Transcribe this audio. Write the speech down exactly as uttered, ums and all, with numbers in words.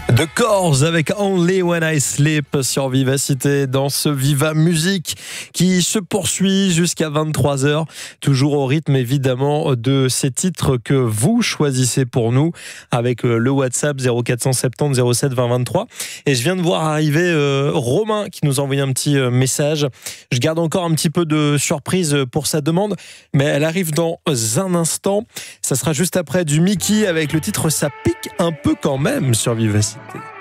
The Corrs avec Only When I Sleep sur Vivacité dans ce Viva Musique qui se poursuit jusqu'à vingt-trois heures, toujours au rythme évidemment de ces titres que vous choisissez pour nous avec le WhatsApp zéro quatre cent soixante-dix zéro sept vingt vingt-trois. Et je viens de voir arriver euh, Romain qui nous a envoyé un petit euh, message. Je garde encore un petit peu de surprise pour sa demande, mais elle arrive dans un instant. Ça sera juste après du Mickey avec le titre Ça pique un peu quand même sur Vivacité.